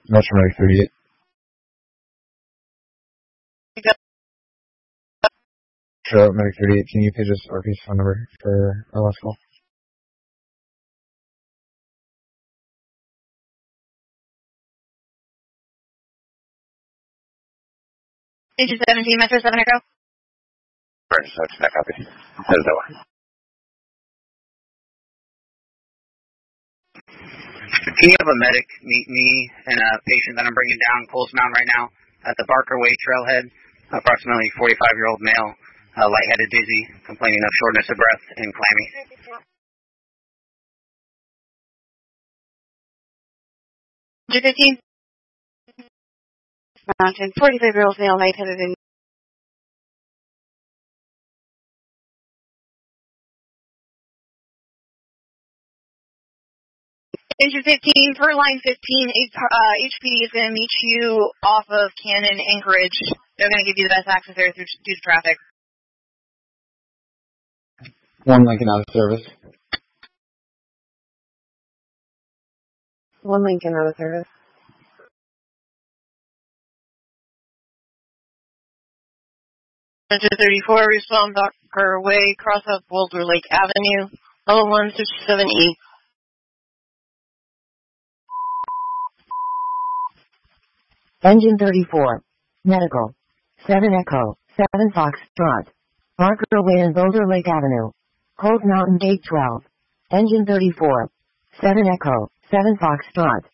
Metro Medic 38. Metro Medic 38, can you page us RP's phone number for our last call? Page 17, Metro 7 Echo. Right, so it's that copy. There's no one. Can you have a medic meet me and a patient that I'm bringing down Coles Mountain right now at the Barker Way trailhead? Approximately 45-year-old male, lightheaded, dizzy, complaining of shortness of breath and clammy. J15. Mountain, 45-year-old male, lightheaded and Engine 15, per line 15, HPD is going to meet you off of Cannon, Anchorage. They're going to give you the best access there due to traffic. 1 Lincoln out of service. 1 Lincoln out of service. Engine 34, respond Barker Way, cross up Boulder Lake Avenue, level 167E. Engine 34. Medical. 7 Echo. 7 Foxtrot. Barker Way and Boulder Lake Avenue. Cold Mountain Gate 12. Engine 34. 7 Echo. 7 Foxtrot.